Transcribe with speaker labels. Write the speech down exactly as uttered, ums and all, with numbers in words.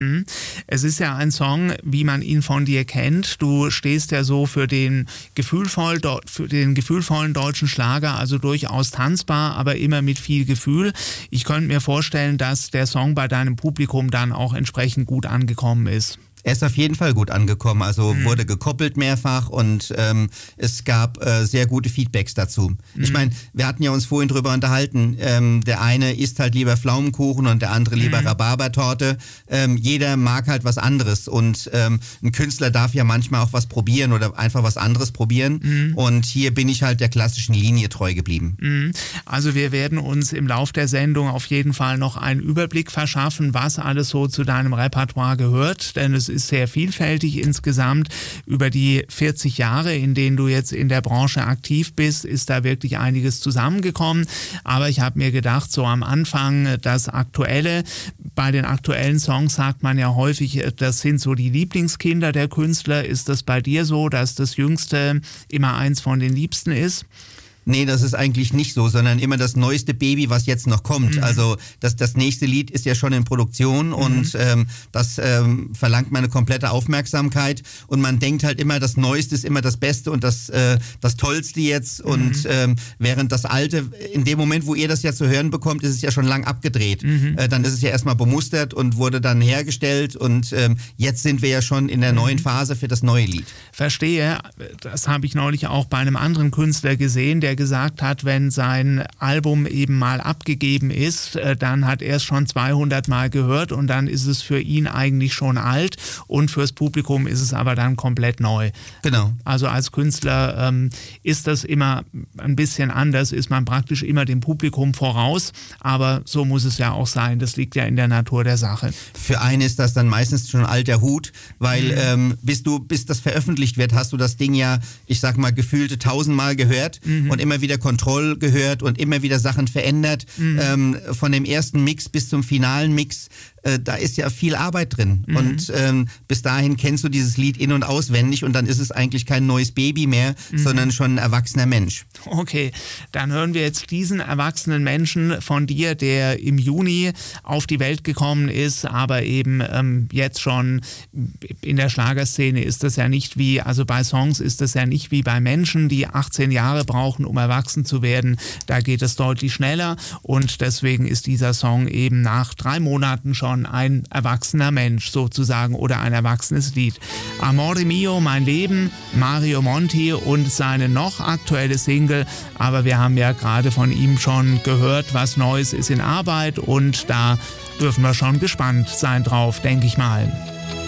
Speaker 1: Es ist ja ein Song, wie man ihn von dir kennt. Du stehst ja so für den, gefühlvoll, für den gefühlvollen deutschen Schlager, also durchaus tanzbar, aber immer mit viel Gefühl. Ich könnte mir vorstellen, dass der Song bei deinem Publikum dann auch entsprechend gut angekommen ist.
Speaker 2: Er ist auf jeden Fall gut angekommen, also mhm. wurde gekoppelt mehrfach und ähm, es gab äh, sehr gute Feedbacks dazu. Mhm. Ich meine, wir hatten ja uns vorhin drüber unterhalten, ähm, der eine isst halt lieber Pflaumenkuchen und der andere lieber mhm. Rhabarbertorte. Ähm, jeder mag halt was anderes und ähm, ein Künstler darf ja manchmal auch was probieren oder einfach was anderes probieren mhm. und hier bin ich halt der klassischen Linie treu geblieben.
Speaker 1: Mhm. Also wir werden uns im Lauf der Sendung auf jeden Fall noch einen Überblick verschaffen, was alles so zu deinem Repertoire gehört, denn es ist sehr vielfältig insgesamt. Über die vierzig Jahre, in denen du jetzt in der Branche aktiv bist, ist da wirklich einiges zusammengekommen. Aber ich habe mir gedacht, so am Anfang das Aktuelle, bei den aktuellen Songs sagt man ja häufig, das sind so die Lieblingskinder der Künstler. Ist das bei dir so, dass das Jüngste immer eins von den Liebsten ist?
Speaker 2: Nee, das ist eigentlich nicht so, sondern immer das neueste Baby, was jetzt noch kommt. Mhm. Also das, das nächste Lied ist ja schon in Produktion mhm. und ähm, das ähm, verlangt meine komplette Aufmerksamkeit und man denkt halt immer, das Neueste ist immer das Beste und das, äh, das Tollste jetzt mhm. und ähm, während das Alte, in dem Moment, wo ihr das ja zu hören bekommt, ist es ja schon lang abgedreht. Mhm. Äh, dann ist es ja erstmal bemustert und wurde dann hergestellt und ähm, jetzt sind wir ja schon in der neuen Phase für das neue Lied.
Speaker 1: Verstehe, das habe ich neulich auch bei einem anderen Künstler gesehen, der gesagt hat, wenn sein Album eben mal abgegeben ist, dann hat er es schon zweihundert Mal gehört und dann ist es für ihn eigentlich schon alt und fürs Publikum ist es aber dann komplett neu.
Speaker 2: Genau.
Speaker 1: Also als Künstler ähm, ist das immer ein bisschen anders, ist man praktisch immer dem Publikum voraus, aber so muss es ja auch sein, das liegt ja in der Natur der Sache.
Speaker 2: Für einen ist das dann meistens schon alter Hut, weil mhm. ähm, bis du, bis das veröffentlicht wird, hast du das Ding ja, ich sag mal, gefühlte tausendmal gehört mhm. und immer wieder Kontroll gehört und immer wieder Sachen verändert. Mhm. Ähm, von dem ersten Mix bis zum finalen Mix, äh, da ist ja viel Arbeit drin. Mhm. Und ähm, bis dahin kennst du dieses Lied in- und auswendig und dann ist es eigentlich kein neues Baby mehr, mhm. sondern schon ein erwachsener Mensch.
Speaker 1: Okay, dann hören wir jetzt diesen erwachsenen Menschen von dir, der im Juni auf die Welt gekommen ist, aber eben ähm, jetzt schon in der Schlagerszene ist das ja nicht wie, also bei Songs ist das ja nicht wie bei Menschen, die achtzehn Jahre brauchen, um erwachsen zu werden. Da geht es deutlich schneller und deswegen ist dieser Song eben nach drei Monaten schon ein erwachsener Mensch sozusagen oder ein erwachsenes Lied. Amore Mio, mein Leben, Mario Monti und seine noch aktuelle Single, aber wir haben ja gerade von ihm schon gehört, was Neues ist in Arbeit und da dürfen wir schon gespannt sein drauf, denke ich mal.